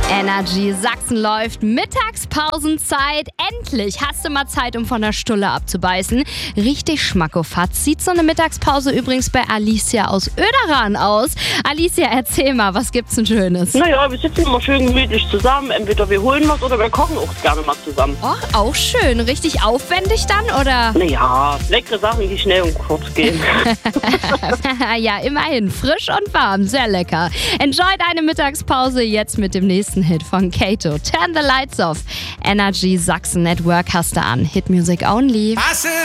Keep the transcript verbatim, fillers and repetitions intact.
Energy Sachsen läuft, Mittagspausenzeit. Endlich hast du mal Zeit, um von der Stulle abzubeißen. Richtig schmackofatz sieht so eine Mittagspause übrigens bei Alicia aus Oederan aus. Alicia, erzähl mal, was gibt's denn Schönes? Naja, wir sitzen immer schön gemütlich zusammen. Entweder wir holen was oder wir kochen auch gerne mal zusammen. Och, auch schön. Richtig aufwendig dann, oder? Naja, leckere Sachen, die schnell und kurz gehen. Ja, immerhin. Frisch und warm. Sehr lecker. Enjoy deine Mittagspause jetzt mit dem nächsten Hit von Kato. Turn the Lights Off. Energy Sachsen Network hast du an. Hit Music Only.